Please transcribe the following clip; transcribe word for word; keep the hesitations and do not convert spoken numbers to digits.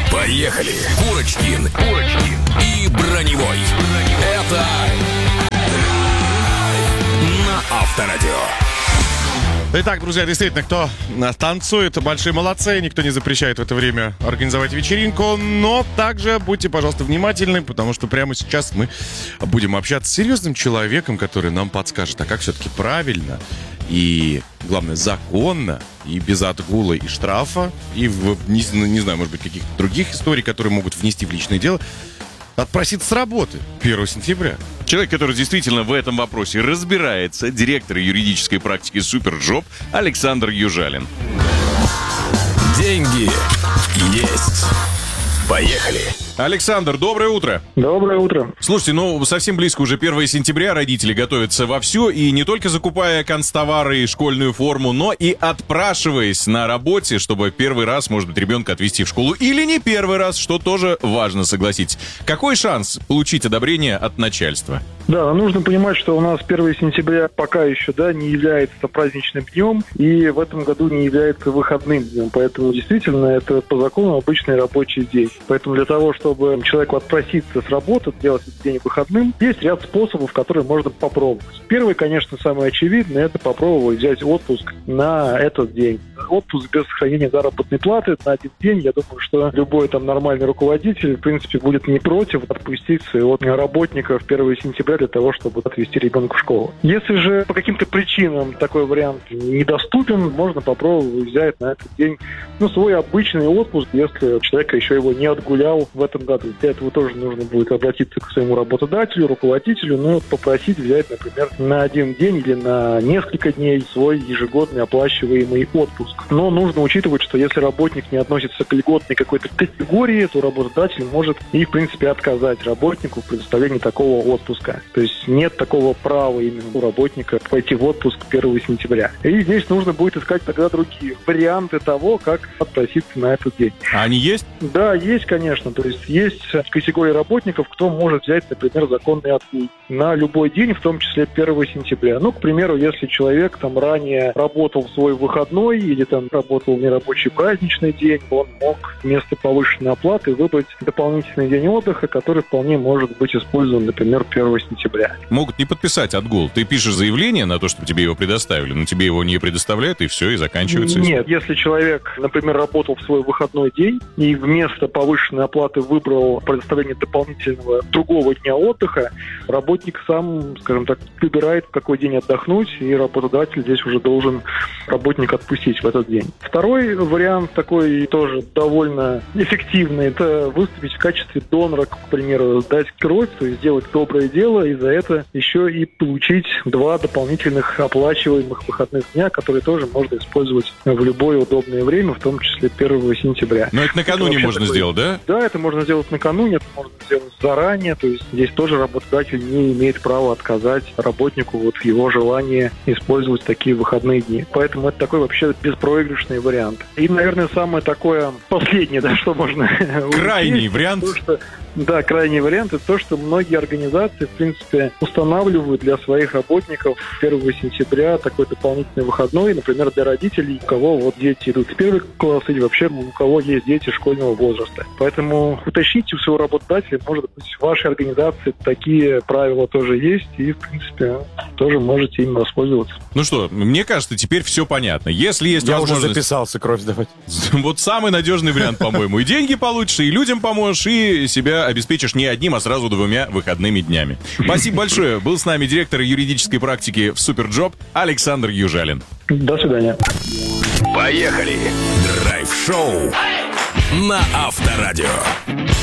Поехали! Курочкин, Курочкин и Броневой. Это на Авторадио. Итак, друзья, действительно, кто танцует, большие молодцы. Никто не запрещает в это время организовать вечеринку. Но также будьте, пожалуйста, внимательны, потому что прямо сейчас мы будем общаться с серьезным человеком, который нам подскажет, а как все-таки правильно и, главное, законно, и без отгула и штрафа, и, в, не, не знаю, может быть, каких-то других историй, которые могут внести в личное дело, отпроситься с работы первого сентября. Человек, который действительно в этом вопросе разбирается, директор юридической практики «Суперджоп» Александр Южалин. Деньги есть. Поехали. Александр, доброе утро. Доброе утро. Слушайте, ну совсем близко уже первого сентября, родители готовятся вовсю, и не только закупая канцтовары и школьную форму, но и отпрашиваясь на работе, чтобы первый раз, может быть, ребенка отвезти в школу, или не первый раз, что тоже важно, согласитесь. Какой шанс получить одобрение от начальства? Да, нужно понимать, что у нас первого сентября пока еще, да, не является праздничным днем, и в этом году не является выходным днем, поэтому действительно это по закону обычный рабочий день. Поэтому для того, чтобы чтобы человеку отпроситься с работы, сделать этот день выходным, есть ряд способов, которые можно попробовать. Первый, конечно, самый очевидный, это попробовать взять отпуск на этот день. Отпуск без сохранения заработной платы на один день. Я думаю, что любой там нормальный руководитель, в принципе, будет не против отпустить своего работника в первого сентября для того, чтобы отвезти ребенка в школу. Если же по каким-то причинам такой вариант недоступен, можно попробовать взять на этот день ну, свой обычный отпуск, если человек еще его не отгулял в этом году. Для этого тоже нужно будет обратиться к своему работодателю, руководителю, ну, попросить взять, например, на один день или на несколько дней свой ежегодный оплачиваемый отпуск. Но нужно учитывать, что если работник не относится к льготной какой-то категории, то работодатель может и, в принципе, отказать работнику в предоставлении такого отпуска. То есть нет такого права именно у работника пойти в отпуск первого сентября. И здесь нужно будет искать тогда другие варианты того, как отпроситься на этот день. А они есть? Да, есть, конечно. То есть есть категория работников, кто может взять, например, законный отгул на любой день, в том числе первого сентября. Ну, к примеру, если человек там ранее работал в свой выходной или там работал в нерабочий праздничный день, он мог вместо повышенной оплаты выбрать дополнительный день отдыха, который вполне может быть использован, например, первого сентября. Могут не подписать отгул. Ты пишешь заявление на то, чтобы тебе его предоставили, но тебе его не предоставляют, и все, и заканчивается. Нет, если человек, например, работал в свой выходной день и вместо повышенной оплаты выбрал предоставление дополнительного другого дня отдыха, работник сам, скажем так, выбирает, в какой день отдохнуть, и работодатель здесь уже должен работника отпустить в этот день. Второй вариант такой тоже довольно эффективный, это выступить в качестве донора, к примеру, дать кровь, то есть сделать доброе дело, и за это еще и получить два дополнительных оплачиваемых выходных дня, которые тоже можно использовать в любое удобное время, в том числе первого сентября. Но это накануне это можно такой... сделать, да? Да, это можно сделать накануне, это можно сделать заранее, то есть здесь тоже работодатель не имеет права отказать работнику вот в его желании использовать такие выходные дни. Поэтому это такой вообще беспроигрышный вариант. И, наверное, самое такое последнее, да, что можно... Крайний вариант. То, что, да, крайний вариант, это то, что многие организации, в принципе, устанавливают для своих работников первого сентября такой дополнительный выходной, например, для родителей, у кого вот дети идут в первый класс или вообще у кого есть дети школьного возраста. Поэтому уточните у своего работодателя, может быть, в вашей организации такие правила тоже есть, и, в принципе, тоже можете им воспользоваться. Ну что, мне кажется, теперь все понятно. Если есть Я возможность... уже записался кровь сдавать. Вот самый надежный вариант, по-моему. И деньги получишь, и людям поможешь, и себя обеспечишь не одним, а сразу двумя выходными днями. Спасибо большое. Был с нами директор юридической практики в Суперджоп Александр Южалин. До свидания. Поехали! Драйв-шоу на Авторадио.